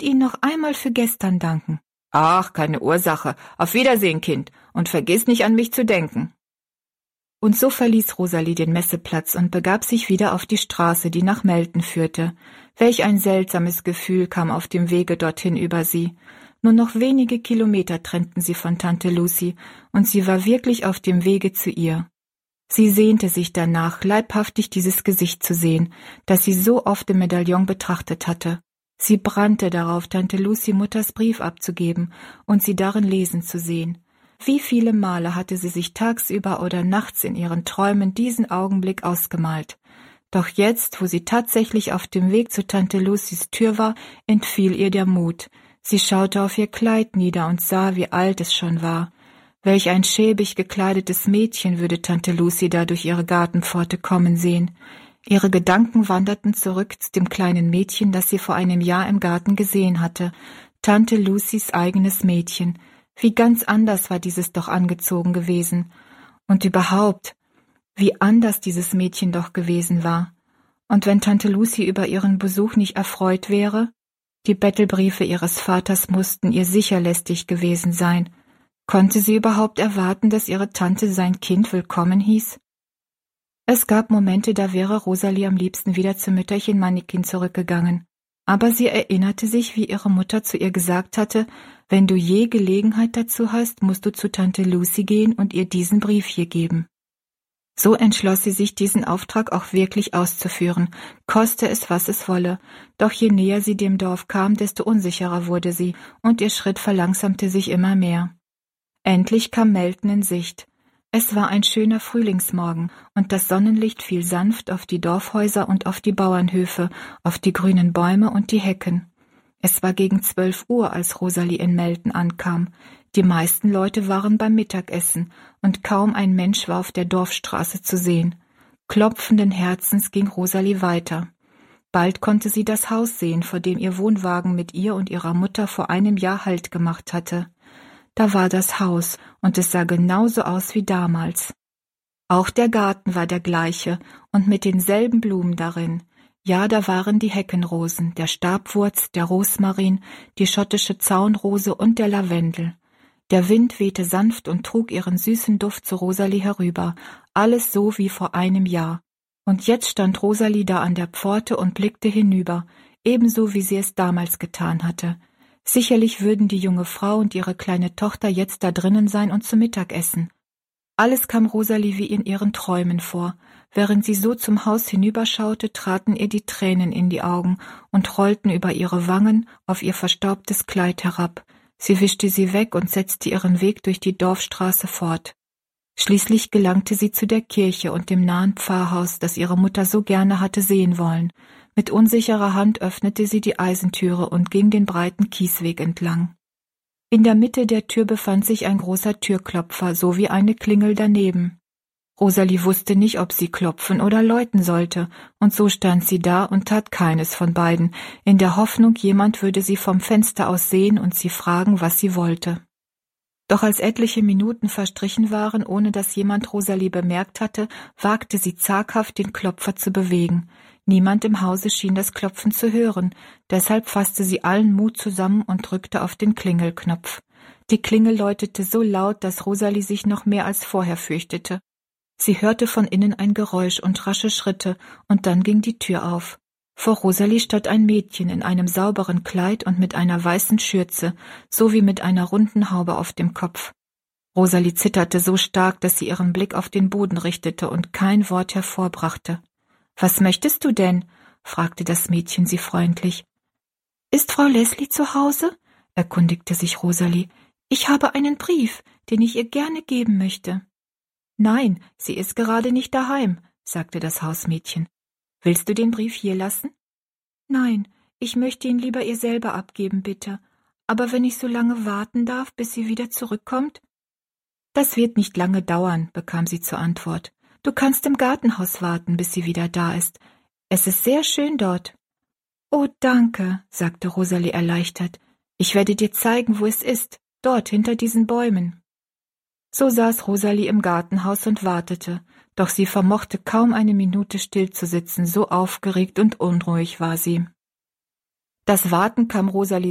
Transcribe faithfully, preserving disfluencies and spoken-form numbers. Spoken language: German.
möchte Ihnen noch einmal für gestern danken.« »Ach, keine Ursache. Auf Wiedersehen, Kind. Und vergiss nicht, an mich zu denken.« Und so verließ Rosalie den Messeplatz und begab sich wieder auf die Straße, die nach Melton führte. Welch ein seltsames Gefühl kam auf dem Wege dorthin über sie. Nur noch wenige Kilometer trennten sie von Tante Lucie, und sie war wirklich auf dem Wege zu ihr. Sie sehnte sich danach, leibhaftig dieses Gesicht zu sehen, das sie so oft im Medaillon betrachtet hatte. Sie brannte darauf, Tante Lucie Mutters Brief abzugeben und sie darin lesen zu sehen. Wie viele Male hatte sie sich tagsüber oder nachts in ihren Träumen diesen Augenblick ausgemalt. Doch jetzt, wo sie tatsächlich auf dem Weg zu Tante Lucies Tür war, entfiel ihr der Mut. Sie schaute auf ihr Kleid nieder und sah, wie alt es schon war. Welch ein schäbig gekleidetes Mädchen würde Tante Lucie da durch ihre Gartenpforte kommen sehen. Ihre Gedanken wanderten zurück zu dem kleinen Mädchen, das sie vor einem Jahr im Garten gesehen hatte. Tante Lucies eigenes Mädchen. Wie ganz anders war dieses doch angezogen gewesen. Und überhaupt, wie anders dieses Mädchen doch gewesen war. Und wenn Tante Lucie über ihren Besuch nicht erfreut wäre? Die Bettelbriefe ihres Vaters mussten ihr sicher lästig gewesen sein. Konnte sie überhaupt erwarten, dass ihre Tante sein Kind willkommen hieß? Es gab Momente, da wäre Rosalie am liebsten wieder zum Mütterchen Mannikin zurückgegangen. Aber sie erinnerte sich, wie ihre Mutter zu ihr gesagt hatte, wenn du je Gelegenheit dazu hast, musst du zu Tante Lucie gehen und ihr diesen Brief hier geben. So entschloss sie sich, diesen Auftrag auch wirklich auszuführen, koste es, was es wolle. Doch je näher sie dem Dorf kam, desto unsicherer wurde sie, und ihr Schritt verlangsamte sich immer mehr. Endlich kam Melton in Sicht. Es war ein schöner Frühlingsmorgen, und das Sonnenlicht fiel sanft auf die Dorfhäuser und auf die Bauernhöfe, auf die grünen Bäume und die Hecken. Es war gegen zwölf Uhr, als Rosalie in Melton ankam. Die meisten Leute waren beim Mittagessen, und kaum ein Mensch war auf der Dorfstraße zu sehen. Klopfenden Herzens ging Rosalie weiter. Bald konnte sie das Haus sehen, vor dem ihr Wohnwagen mit ihr und ihrer Mutter vor einem Jahr Halt gemacht hatte. Da war das Haus, und es sah genauso aus wie damals. Auch der Garten war der gleiche und mit denselben Blumen darin. Ja, da waren die Heckenrosen, der Stabwurz, der Rosmarin, die schottische Zaunrose und der Lavendel. Der Wind wehte sanft und trug ihren süßen Duft zu Rosalie herüber, alles so wie vor einem Jahr. Und jetzt stand Rosalie da an der Pforte und blickte hinüber, ebenso wie sie es damals getan hatte. Sicherlich würden die junge Frau und ihre kleine Tochter jetzt da drinnen sein und zu Mittag essen. Alles kam Rosalie wie in ihren Träumen vor. Während sie so zum Haus hinüberschaute, traten ihr die Tränen in die Augen und rollten über ihre Wangen auf ihr verstaubtes Kleid herab. Sie wischte sie weg und setzte ihren Weg durch die Dorfstraße fort. Schließlich gelangte sie zu der Kirche und dem nahen Pfarrhaus, das ihre Mutter so gerne hatte sehen wollen. Mit unsicherer Hand öffnete sie die Eisentüre und ging den breiten Kiesweg entlang. In der Mitte der Tür befand sich ein großer Türklopfer sowie eine Klingel daneben. Rosalie wusste nicht, ob sie klopfen oder läuten sollte, und so stand sie da und tat keines von beiden, in der Hoffnung, jemand würde sie vom Fenster aus sehen und sie fragen, was sie wollte. Doch als etliche Minuten verstrichen waren, ohne dass jemand Rosalie bemerkt hatte, wagte sie zaghaft, den Klopfer zu bewegen. Niemand im Hause schien das Klopfen zu hören, deshalb fasste sie allen Mut zusammen und drückte auf den Klingelknopf. Die Klingel läutete so laut, dass Rosalie sich noch mehr als vorher fürchtete. Sie hörte von innen ein Geräusch und rasche Schritte, und dann ging die Tür auf. Vor Rosalie stand ein Mädchen in einem sauberen Kleid und mit einer weißen Schürze, sowie mit einer runden Haube auf dem Kopf. Rosalie zitterte so stark, dass sie ihren Blick auf den Boden richtete und kein Wort hervorbrachte. »Was möchtest du denn?« fragte das Mädchen sie freundlich. »Ist Frau Leslie zu Hause?« erkundigte sich Rosalie. »Ich habe einen Brief, den ich ihr gerne geben möchte.« »Nein, sie ist gerade nicht daheim«, sagte das Hausmädchen. »Willst du den Brief hier lassen?« »Nein, ich möchte ihn lieber ihr selber abgeben, bitte. Aber wenn ich so lange warten darf, bis sie wieder zurückkommt?« »Das wird nicht lange dauern«, bekam sie zur Antwort. »Du kannst im Gartenhaus warten, bis sie wieder da ist. Es ist sehr schön dort.« »Oh, danke«, sagte Rosalie erleichtert. »Ich werde dir zeigen, wo es ist, dort hinter diesen Bäumen.« So saß Rosalie im Gartenhaus und wartete, doch sie vermochte kaum eine Minute stillzusitzen, so aufgeregt und unruhig war sie. Das Warten kam Rosalie